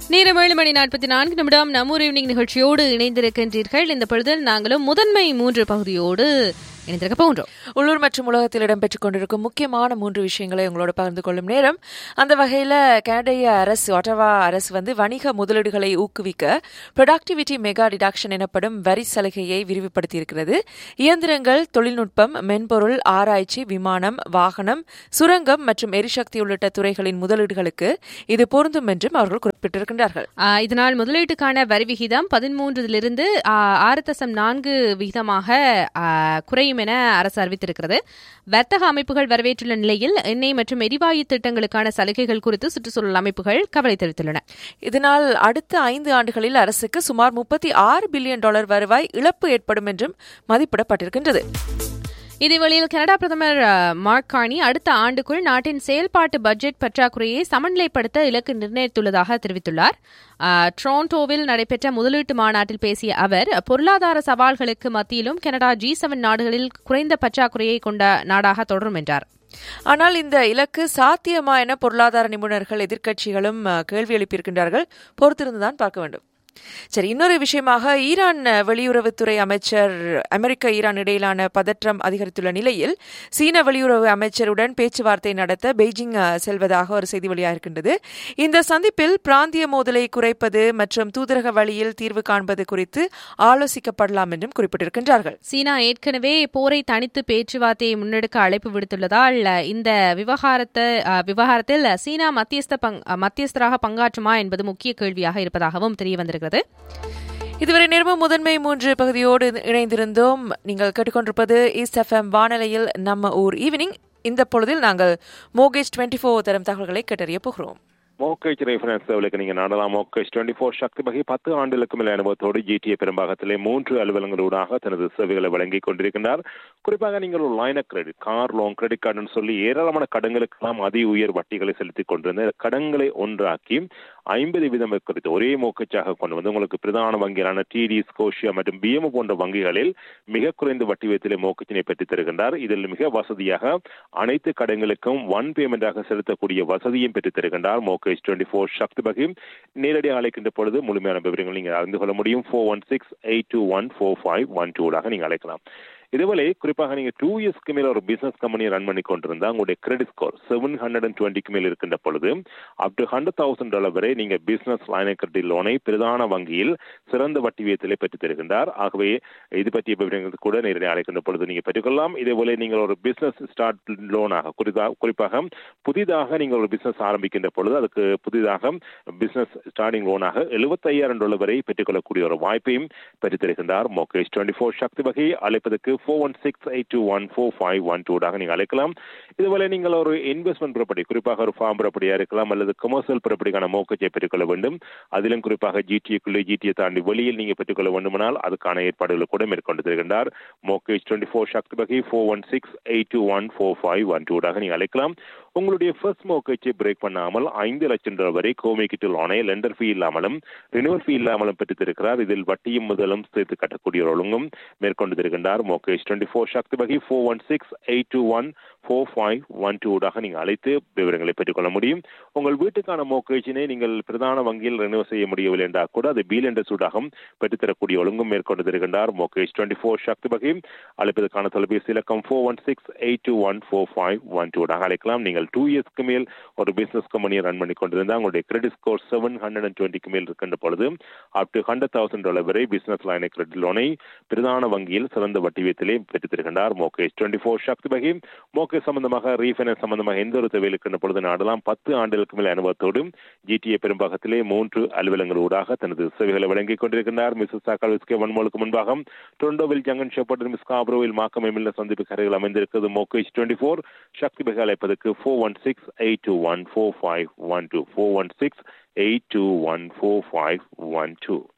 நேரம் 7:44 நம்மூர் ஈவினிங் நிகழ்ச்சியோடு இணைந்திருக்கின்றீர்கள். இந்த பொழுதில் நாங்களும் முதன்மை 3 பகுதியோடு இணைந்திருக்க போகின்றோம். உள்ளூர் மற்றும் உலகத்தில் இடம்பெற்றுக் கொண்டிருக்கும் முக்கியமான 3 விஷயங்களை உங்களோட பகிர்ந்து கொள்ளும் நேரம். அந்த வகையில் கனடிய அரசு, ஒட்டவா அரசு வணிக முதலீடுகளை ஊக்குவிக்க ப்ரொடக்டிவிட்டி மெகா டிடக்ஷன் எனப்படும் வரி சலுகையை விரிவுபடுத்தியிருக்கிறது. இயந்திரங்கள், தொழில்நுட்பம், மென்பொருள், ஆராய்ச்சி, விமானம், வாகனம், சுரங்கம் மற்றும் எரிசக்தி உள்ளிட்ட துறைகளின் முதலீடுகளுக்கு இது பொருந்தும் என்றும் அவர்கள் குறிப்பிட்டிருக்கின்றார்கள். இதனால் முதலீட்டுக்கான வரி விகிதம் 13% 6.4 விகிதமாக குறையும் என அரசு அறிவித்திருக்கிறது. வர்த்தக அமைப்புகள் வரவேற்றுள்ள நிலையில் எண்ணெய் மற்றும் எரிவாயு திட்டங்களுக்கான சலுகைகள் குறித்து சுற்றுச்சூழல் அமைப்புகள் கவலை தெரிவித்துள்ளன. இதனால் அடுத்த 5 ஆண்டுகளில் அரசுக்கு சுமார் $36 பில்லியன் வருவாய் இழப்பு ஏற்படும் என்றும் மதிப்பிடப்பட்டிருக்கின்றது. இதேவேளையில் கனடா பிரதமர் மார்க் கார்னி அடுத்த ஆண்டுக்குள் நாட்டின் செயல்பாட்டு பட்ஜெட் பற்றாக்குறையை சமநிலைப்படுத்த இலக்கு நிர்ணயித்துள்ளதாக தெரிவித்துள்ளார். டொரண்டோவில் நடைபெற்ற முதலீட்டு மாநாட்டில் பேசிய அவர், பொருளாதார சவால்களுக்கு மத்தியிலும் கனடா G7 நாடுகளில் குறைந்த பற்றாக்குறையை கொண்ட நாடாக தொடரும் என்றார். ஆனால் இந்த இலக்கு சாத்தியமா என பொருளாதார நிபுணர்கள், எதிர்க்கட்சிகளும் கேள்வி எழுப்பியிருக்கின்றார்கள். பொறுத்திருந்துதான் பார்க்க வேண்டும். சரி, இன்னொரு விஷயமாக ஈரான் வெளியுறவுத்துறை அமைச்சர் அமெரிக்க ஈரான் இடையிலான பதற்றம் அதிகரித்துள்ள நிலையில் சீன வெளியுறவு அமைச்சருடன் பேச்சுவார்த்தை நடத்த பெய்ஜிங் செல்வதாக ஒரு செய்தி வெளியாகிருக்கின்றது. இந்த சந்திப்பில் பிராந்திய மோதலை குறைப்பது மற்றும் தூதரக வழியில் தீர்வு காண்பது குறித்து ஆலோசிக்கப்படலாம் என்றும் குறிப்பிட்டிருக்கின்றார்கள். சீனா ஏற்கனவே போரை தனித்து பேச்சுவார்த்தையை முன்னெடுக்க அழைப்பு விடுத்துள்ளதால் இந்த விவகாரத்தில் சீனா மத்தியஸ்தராக பங்காற்றுமா என்பது முக்கிய கேள்வியாக இருப்பதாகவும் தெரிய வந்திருக்கிறது. இதுவரை நேரமும் முதன்மை 3 பகுதியோடு இணைந்திருந்தோம். நீங்கள் கேட்டுக்கொண்டிருப்பது ஈஸ்ட் FM வானொலியில் நம்ம ஊர் ஈவினிங். இந்த பொழுதில் நாங்கள் மோர்கேஜ் 24 தரும் தகவல்களை கேட்டறிய போகிறோம். மோர்கேஜ் ரெஃபரன்ஸ் சேவைக்கு நீங்கள் நாடலாம். மோர்கேஜ் 24 சக்தி வகை 10 ஆண்டுகளுக்கு மேல் அனுபவத்தோடு GTA பெரும்பாகத்திலே 3 அலுவலங்களூடாக தனது சேவைகளை வழங்கிக் கொண்டிருக்கின்றார். குறிப்பாக நீங்கள் ஒரு line of credit, car loan, credit கார்டுன்னு சொல்லி ஏராளமான கடன்களுக்கெல்லாம் அதி உயர் வட்டிகளை செலுத்திக் கொண்டிருந்த கடன்களை ஒன்றாக்கி 50% குறித்து ஒரே மோர்கேஜாக கொண்டு வந்து உங்களுக்கு பிரதான வங்கிகளான TD, ஸ்கோஷியா மற்றும் BMO போன்ற வங்கிகளில் மிக குறைந்த வட்டி வீதத்திலே மோர்கேஜினை பெற்றுத் தருகின்றார். இதில் மிக வசதியாக அனைத்து கடன்களுக்கும் ஒன் பேமெண்டாக செலுத்தக்கூடிய வசதியும் பெற்றுத் தருகின்றார். மோர்கேஜ் 24 சக்தி வகை நேரடியாக அழைக்கின்ற பொழுது முழுமையான விவரங்கள் நீங்கள் அறிந்து கொள்ள முடியும். 416-821-4512 நீங்கள் அழைக்கலாம். இதுவரை குறிப்பாக நீங்க 2 இயர்ஸ்க்கு மேல ஒரு பிசினஸ் கம்பெனியை ரன் பண்ணி கொண்டிருந்தா உங்களுடைய கிரெடிட் ஸ்கோர் 720க்கு மேல் இருக்கின்ற பொழுது அப் டு $100,000 வரை நீங்க பிசினஸ் லைன் ஆஃப் கிரெடிட் லோனை பிரதான வங்கியில் சிறந்த வட்டி விகிதத்திலே பெற்றுத் தருகின்றார். ஆகவே இது பற்றிய விவரங்கள் கூட நேரடியாக அழைக்கின்ற பொழுது நீங்க பெற்றுக்கொள்ளலாம். இதேபோல நீங்கள் ஒரு பிசினஸ் ஸ்டார்ட் லோனாக குறிப்பாக புதிதாக நீங்கள் ஒரு பிசினஸ் ஆரம்பிக்கின்ற பொழுது அதுக்கு புதிதாக பிசினஸ் ஸ்டார்டிங் லோனாக $75,000 வரை பெற்றுக்கொள்ளக்கூடிய ஒரு வாய்ப்பையும் பெற்றுத் தருகின்றார். மோர்கேஜ் 24 சக்தி வகை அழைப்பதற்கு 416-821-4512 நீங்கள் அழைக்கலாம். இதுவரை நீங்கள் ஒரு இன்வெஸ்ட்மெண்ட் ப்ராப்பர்ட்டி, குறிப்பாக ஒரு ஃபார்ம் ப்ராப்பர்ட்டியா இருக்கலாம் அல்லது கமர்ஷியல் ப்ராப்பர்ட்டிக்கான மோர்கேஜை பெற்றுக்கொள்ள வேண்டும். அதிலும் குறிப்பாக GTA தாண்டி வெளியில் நீங்கள் பெற்றுக்கொள்ள வேண்டுமானால் அதுக்கான ஏற்பாடுகளை கூட மேற்கொண்டு தருகின்றார். மோர்கேஜ் 24 சக்தி வகை 416-821-4512 நீங்கள் அழைக்கலாம். உங்களுடைய ஃபர்ஸ்ட் மோர்கேஜை பிரேக் பண்ணாமல் $5 லட்சம் வரை கோமிக்கிட்டு லோனை லெண்டர் ஃபீ இல்லாமலும் ரினிவல் ஃபீ இல்லாமலும் பெற்றுத் தருகிறார். இதில் வட்டியும் முதலும் சேர்த்து கட்டக்கூடிய ஒழுங்கும் மேற்கொண்டு தருகின்றார். மோர்கேஜ் 24 சக்தி வகை 416-821-4512 நீங்கள் அழைத்து விவரங்களை பெற்றுக்கொள்ள முடியும். உங்கள் வீட்டுக்கான மோர்கேஜினை நீங்கள் பிரதான வங்கியில் ரெனிவல் செய்ய முடியவில்லை என்றால் கூட அது பி லெண்டர் சூடாகவும் பெற்றுத்தரக்கூடிய ஒழுங்கும் மேற்கொண்டு தருகின்றார். மோர்கேஜ் 24 சக்தி வகை அழைப்பதற்கான தொலைபேசி இலக்கம் 416-821-4512 அழைக்கலாம். நீங்கள் 2 இயர்ஸ்க்கு மேல் ஒரு பிசினஸ் கம்பெனியை ரன் பண்ணி கொண்டிருந்தால் உங்களுடைய கிரெடிட் ஸ்கோர் 720க்கு மேல் இருக்கின்ற பொழுது அப் டு $100,000 வரை பிசினஸ் லைன் கிரெடிட் லோனை பிரதான வங்கியில் சிறந்த வட்டி வீதத்திலே பெற்றுத் தருகின்றார். மோர்கேஜ் 24 சக்தி வகை மோர்கேஜ் சம்பந்தமாக ரீஃபைனான்ஸ் சம்பந்தமாக எந்த ஒரு தேவையில் இருக்கின்ற பொழுது நாடலாம். 10 ஆண்டுகளுக்கு மேல் அனுபவத்தோடு GTA பெரும்பாகத்திலே 3 அலுவலங்களூடாக தனது சேவைகளை வழங்கிக் கொண்டிருக்கின்றார். மிஸ்ஸிசாகா விஸ்கே வன்மோலுக்கு முன்பாக டொரண்டோவில் ஜங்கன் ஷெப்பர்ட், ஸ்காப்ரோவில் மாக்கம் எம்எல்ஏ சந்திப்பு கரைகள் அமைந்திருக்கிறது. மோர்கேஜ் 24 சக்தி வகை அழைப்பதற்கு 416-821-4512 416-821-4512.